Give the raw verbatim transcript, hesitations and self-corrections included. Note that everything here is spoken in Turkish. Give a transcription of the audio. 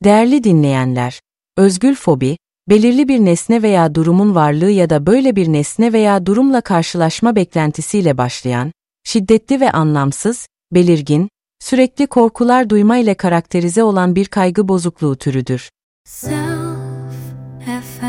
Değerli dinleyenler, özgül fobi, belirli bir nesne veya durumun varlığı ya da böyle bir nesne veya durumla karşılaşma beklentisiyle başlayan, şiddetli ve anlamsız, belirgin, sürekli korkular duyma ile karakterize olan bir kaygı bozukluğu türüdür. Self-effort.